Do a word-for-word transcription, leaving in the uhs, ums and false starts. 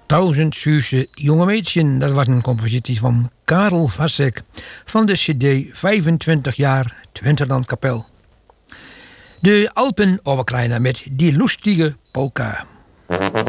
Duizend Zuurse jonge meisjes, dat was een compositie van Karel Vassek van de cd vijfentwintig jaar Twinterlandkapel. De Alpen overkleinen met die lustige polka.